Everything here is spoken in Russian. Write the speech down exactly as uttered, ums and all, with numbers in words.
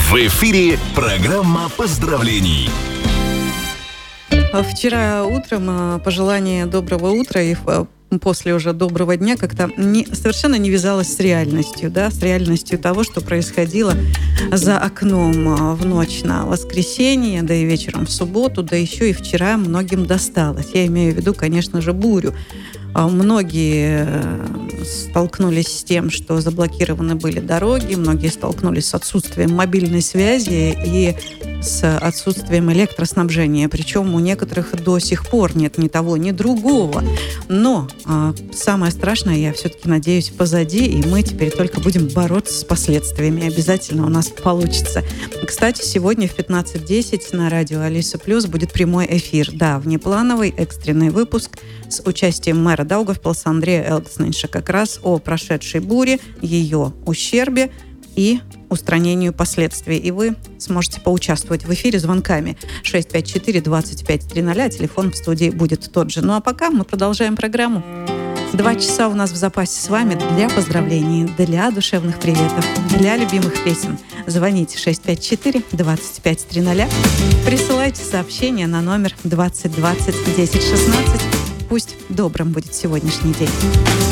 В эфире программа поздравлений. Вчера утром пожелание доброго утра и после уже доброго дня как-то не, совершенно не вязалось с реальностью, да, с реальностью того, что происходило за окном в ночь на воскресенье, да и вечером в субботу, да еще и вчера многим досталось. Я имею в виду, конечно же, бурю. Многие столкнулись с тем, что заблокированы были дороги, многие столкнулись с отсутствием мобильной связи и с отсутствием электроснабжения. Причем у некоторых до сих пор нет ни того, ни другого. Но а, самое страшное, я все-таки надеюсь, позади, и мы теперь только будем бороться с последствиями. Обязательно у нас получится. Кстати, сегодня в пятнадцать десять на радио Алиса Плюс будет прямой эфир. Да, внеплановый экстренный выпуск с участием мэра Даугавпилса Андрея Элкснинша как раз о прошедшей буре, ее ущербе и устранению последствий. И вы сможете поучаствовать в эфире звонками шесть пять четыре двадцать пять тридцать. Телефон в студии будет тот же. Ну а пока мы продолжаем программу. Два часа у нас в запасе с вами для поздравлений, для душевных приветов, для любимых песен. Звоните шесть пять четыре двадцать пять тридцать. Присылайте сообщения на номер двадцать двадцать десять шестнадцать. Пусть добрым будет сегодняшний день.